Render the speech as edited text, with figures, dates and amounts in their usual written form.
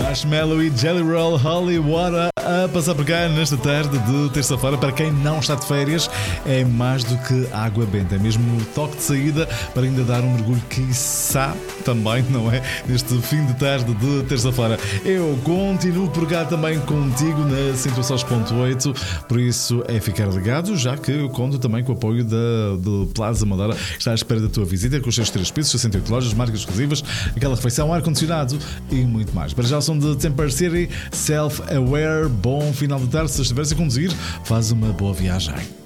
Marshmallow e Jelly Roll Holy Water a passar por cá nesta tarde de terça-feira. Para quem não está de férias, é mais do que água benta, é mesmo o toque de saída para ainda dar um mergulho, quiçá também, não é? Neste fim de tarde de terça-feira. Eu continuo por cá também contigo na 106.8, por isso é ficar ligado, já que eu conto também com o apoio do Plaza Amadora, que está à espera da tua visita, com os seus 3 pisos, 68 lojas, marcas exclusivas, aquela refeição, ar-condicionado e muito mais. Para já o som de Temper City, Self-Aware. Bom final de tarde. Se estiveres a conduzir, faz uma boa viagem.